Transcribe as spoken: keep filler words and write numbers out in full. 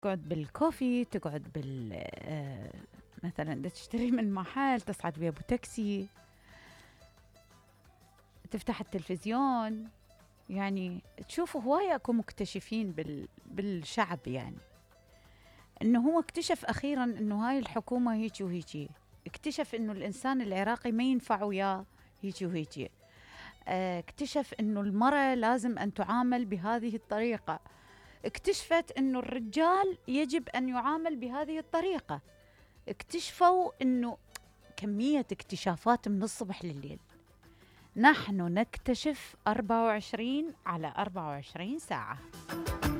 تقعد بالكوفي، تقعد بال آه، مثلا إذا تشتري من محل تصعد بيه ابو تاكسي، تفتح التلفزيون. يعني تشوفوا هواية اكو مكتشفين بال... بالشعب، يعني انه هو اكتشف اخيرا انه هاي الحكومة هيجي وهيجي، اكتشف انه الانسان العراقي ما ينفع وياه هيجي وهيجي، اه، اكتشف انه المرأة لازم ان تعامل بهذه الطريقة، اكتشفت انه الرجال يجب ان يعامل بهذه الطريقة، اكتشفوا انه كمية اكتشافات من الصبح لليل. نحن نكتشف أربعة وعشرين على أربعة وعشرين ساعة.